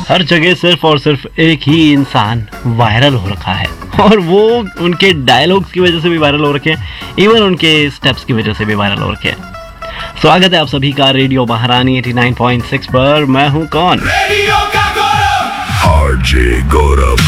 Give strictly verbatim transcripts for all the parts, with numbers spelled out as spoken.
हर जगह सिर्फ और सिर्फ एक ही इंसान वायरल हो रखा है, और वो उनके डायलॉग्स की वजह से भी वायरल हो रखे हैं, इवन उनके स्टेप्स की वजह से भी वायरल हो रखे हैं। स्वागत है आप सभी का रेडियो महारानी नवासी पॉइंट सिक्स पर। मैं हूं कौन? रेडियो का गौरव, आरजे गौरव।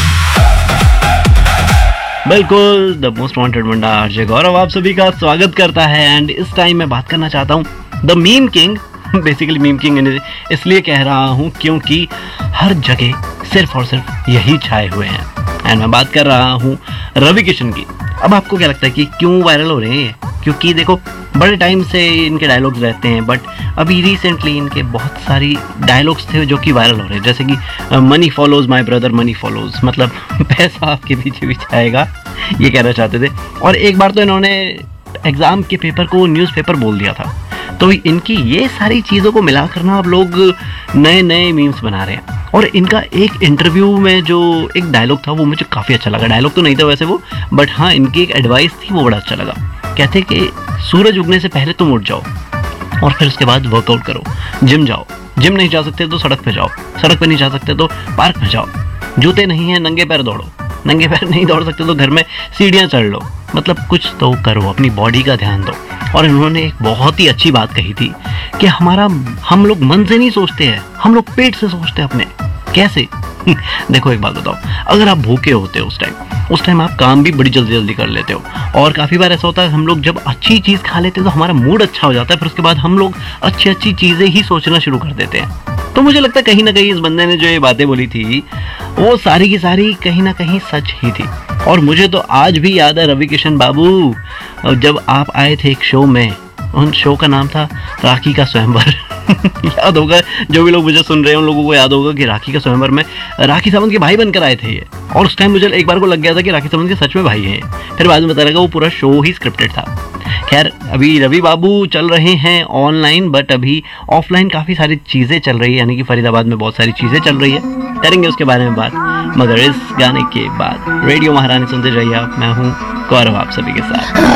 बिल्कुल, the most wanted Munda RJ गौरव आप सभी का स्वागत करता है। एंड इस टाइम मैं बात करना चाहता हूँ the meme king. Basically meme king इसलिए कह रहा हूँ क्योंकि हर जगह सिर्फ और सिर्फ यही छाए हुए हैं। एंड मैं बात कर रहा हूँ रवि किशन की। अब आपको क्या लगता है कि क्यों वायरल हो रहे हैं? क्योंकि देखो, बड़े टाइम से इनके डायलॉग्स रहते हैं, बट अभी रिसेंटली इनके बहुत सारी डायलॉग्स थे जो कि वायरल हो रहे हैं, जैसे कि money follows my brother, money follows मतलब पैसा आपके पीछे भी जाएगा, ये कहना चाहते थे। और एक बार तो इन्होंने एग्जाम के पेपर को न्यूज़पेपर बोल दिया था। तो इनकी ये सारी चीज़ों को मिला करना अब लोग नए नए मीम्स बना रहे हैं। और इनका एक इंटरव्यू में जो एक डायलॉग था वो मुझे काफ़ी अच्छा लगा। डायलॉग तो नहीं था वैसे वो, बट हाँ इनकी एक एडवाइस थी वो बड़ा अच्छा लगा। कहते कि सूरज उगने से पहले तुम उठ जाओ और फिर उसके बाद वर्कआउट करो, जिम जाओ, जिम नहीं जा सकते तो सड़क पे जाओ, सड़क पे नहीं जा सकते तो पार्क में जाओ, जूते नहीं है नंगे पैर दौड़ो, नंगे पैर नहीं दौड़ सकते तो घर में सीढ़ियाँ चढ़ लो, मतलब कुछ तो करो, अपनी बॉडी का ध्यान दो। और इन्होंने एक बहुत ही अच्छी बात कही थी कि हमारा हम लोग मन से नहीं सोचते हैं, हम लोग पेट से सोचते हैं अपने। कैसे? देखो एक बात बताओ, अगर आप भूखे होते हो उस टाइम उस टाइम आप काम भी बड़ी जल्दी जल्दी कर लेते हो, और काफ़ी बार ऐसा होता है हम लोग जब अच्छी चीज़ खा लेते हैं तो हमारा मूड अच्छा हो जाता है, फिर उसके बाद हम लोग अच्छी अच्छी चीज़ें ही सोचना शुरू कर देते हैं। तो मुझे लगता है कहीं ना कहीं इस बंदे ने जो ये बातें बोली थी वो सारी की सारी कहीं ना कहीं सच ही थी। और मुझे तो आज भी याद है रवि किशन बाबू, जब आप आए थे एक शो में, उन शो का नाम था राखी का स्वयंवर। याद होगा, जो भी लोग मुझे सुन रहे हैं उन लोगों को याद होगा कि राखी का स्वयंवर में राखी सावंत के भाई बनकर आए थे ये। और उस टाइम मुझे एक बार को लग गया था कि राखी सावंत के सच में भाई हैं, फिर बाद में पता लगा वो पूरा शो ही स्क्रिप्टेड था। खैर, अभी रवि बाबू चल रहे हैं ऑनलाइन, बट अभी ऑफलाइन काफ़ी सारी चीज़ें चल रही है, यानी कि फरीदाबाद में बहुत सारी चीज़ें चल रही है, करेंगे उसके बारे में बात, मगर इस गाने के बाद। रेडियो महारानी सुनते जाइए आप, मैं हूँ गौरव आप सभी के साथ।